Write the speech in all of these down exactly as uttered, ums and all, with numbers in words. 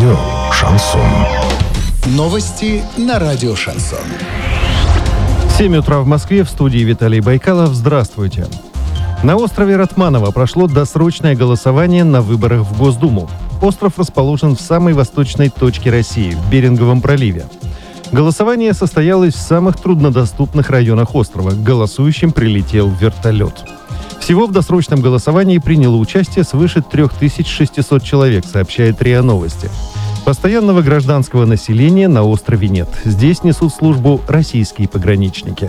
Радио Шансон. Новости на радио Шансон. семь утра в Москве, в студии Виталий Байкалов. Здравствуйте. На острове Ратманово прошло досрочное голосование на выборах в Госдуму. Остров расположен в самой восточной точке России, в Беринговом проливе. Голосование состоялось в самых труднодоступных районах острова. К голосующим прилетел вертолет. Всего в досрочном голосовании приняло участие свыше три тысячи шестьсот человек, сообщает РИА Новости. Постоянного гражданского населения на острове нет. Здесь несут службу российские пограничники.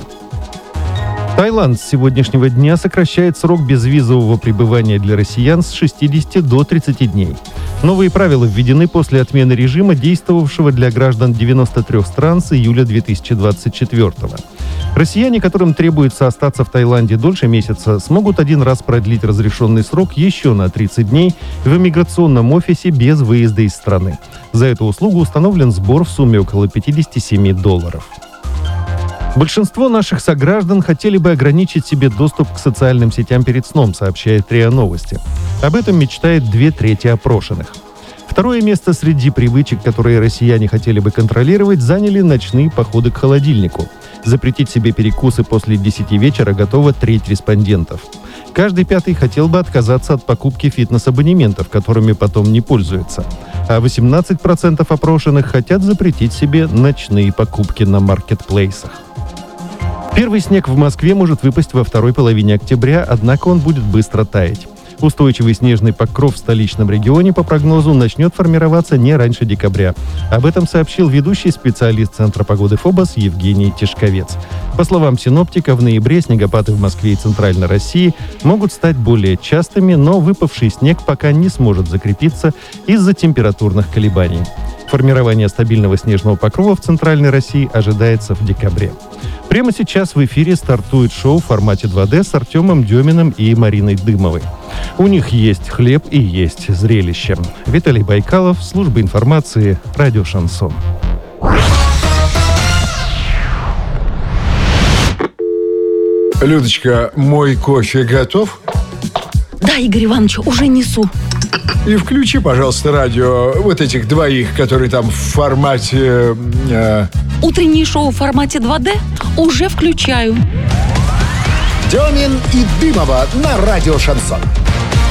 Таиланд с сегодняшнего дня сокращает срок безвизового пребывания для россиян с шестидесяти до тридцати дней. Новые правила введены после отмены режима, действовавшего для граждан девяноста трёх стран с июля две тысячи двадцать четвёртого. Россияне, которым требуется остаться в Таиланде дольше месяца, смогут один раз продлить разрешенный срок еще на тридцать дней в иммиграционном офисе без выезда из страны. За эту услугу установлен сбор в сумме около пятьдесят семь долларов. Большинство наших сограждан хотели бы ограничить себе доступ к социальным сетям перед сном, сообщает РИА Новости. Об этом мечтает две трети опрошенных. Второе место среди привычек, которые россияне хотели бы контролировать, заняли ночные походы к холодильнику. Запретить себе перекусы после десяти вечера готова треть респондентов. Каждый пятый хотел бы отказаться от покупки фитнес-абонементов, которыми потом не пользуются. А восемнадцать процентов опрошенных хотят запретить себе ночные покупки на маркетплейсах. Первый снег в Москве может выпасть во второй половине октября, однако он будет быстро таять. Устойчивый снежный покров в столичном регионе, по прогнозу, начнет формироваться не раньше декабря. Об этом сообщил ведущий специалист Центра погоды ФОБОС Евгений Тишковец. По словам синоптика, в ноябре снегопады в Москве и Центральной России могут стать более частыми, но выпавший снег пока не сможет закрепиться из-за температурных колебаний. Формирование стабильного снежного покрова в Центральной России ожидается в декабре. Прямо сейчас в эфире стартует шоу в формате два дэ с Артемом Деминым и Мариной Дымовой. У них есть хлеб и есть зрелище. Виталий Байкалов, служба информации, радио Шансон. Людочка, мой кофе готов? Да, Игорь Иванович, уже несу. И включи, пожалуйста, радио вот этих двоих, которые там в формате... Э... Утреннее шоу в формате два дэ уже включаю. Демин и Дымова на радио Шансон.